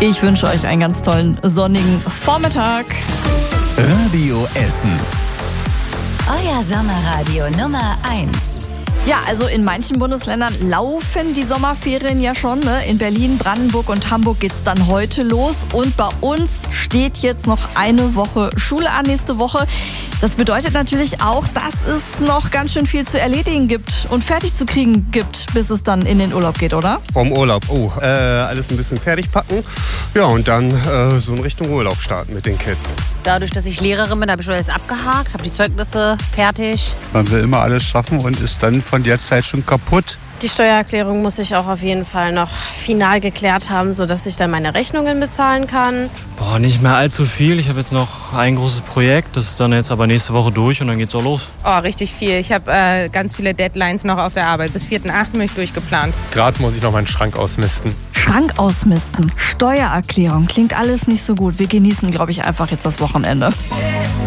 Ich wünsche euch einen ganz tollen sonnigen Vormittag. Radio Essen. Euer Sommerradio Nummer 1. Ja, also in manchen Bundesländern laufen die Sommerferien ja schon. Ne? In Berlin, Brandenburg und Hamburg geht's dann heute los. Und bei uns steht jetzt noch eine Woche Schule an nächste Woche. Das bedeutet natürlich auch, dass es noch ganz schön viel zu erledigen gibt und fertig zu kriegen gibt, bis es dann in den Urlaub geht, oder? Vom Urlaub, alles ein bisschen fertig packen. Ja, und dann so in Richtung Urlaub starten mit den Kids. Dadurch, dass ich Lehrerin bin, habe ich schon alles abgehakt, habe die Zeugnisse fertig. Man will immer alles schaffen und ist dann von der Zeit schon kaputt. Die Steuererklärung muss ich auch auf jeden Fall noch final geklärt haben, sodass ich dann meine Rechnungen bezahlen kann. Nicht mehr allzu viel. Ich habe jetzt noch ein großes Projekt. Das ist dann jetzt aber nächste Woche durch und dann geht's auch los. Richtig viel. Ich habe ganz viele Deadlines noch auf der Arbeit. Bis 4.8. bin ich durchgeplant. Gerade muss ich noch meinen Schrank ausmisten. Schrank ausmisten, Steuererklärung, klingt alles nicht so gut. Wir genießen, glaube ich, einfach jetzt das Wochenende.